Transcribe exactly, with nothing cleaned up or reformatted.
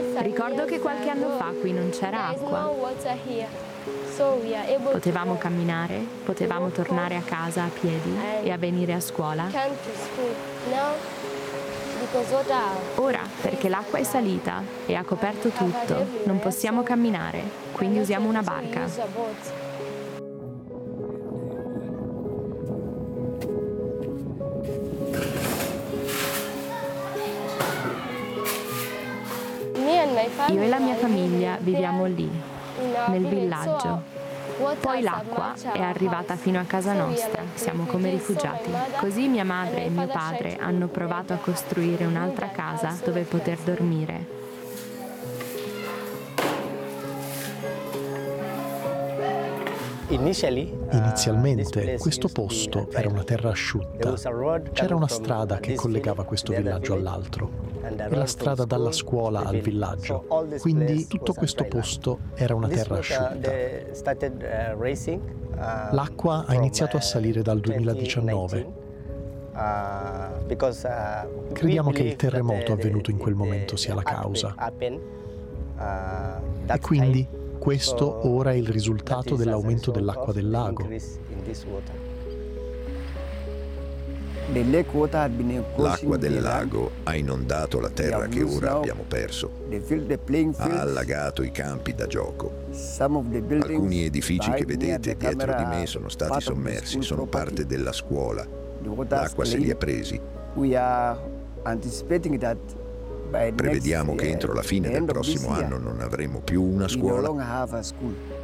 Ricordo che qualche anno fa qui non c'era acqua. Potevamo camminare, potevamo tornare a casa a piedi e a venire a scuola. Ora, perché l'acqua è salita e ha coperto tutto, non possiamo camminare, quindi usiamo una barca. Io e la mia famiglia viviamo lì, nel villaggio. Poi l'acqua è arrivata fino a casa nostra, siamo come rifugiati. Così mia madre e mio padre hanno provato a costruire un'altra casa dove poter dormire. Inizialmente questo posto era una terra asciutta. C'era una strada che collegava questo villaggio all'altro. E la strada dalla scuola al villaggio. Quindi tutto questo posto era una terra asciutta. L'acqua ha iniziato a salire dal duemiladiciannove. Crediamo che il terremoto avvenuto in quel momento sia la causa. E quindi questo ora è il risultato dell'aumento dell'acqua del lago. L'acqua del lago ha inondato la terra che ora abbiamo perso. Ha allagato i campi da gioco. Alcuni edifici che vedete dietro di me sono stati sommersi, sono parte della scuola. L'acqua se li ha presi. Prevediamo che entro la fine del prossimo anno non avremo più una scuola.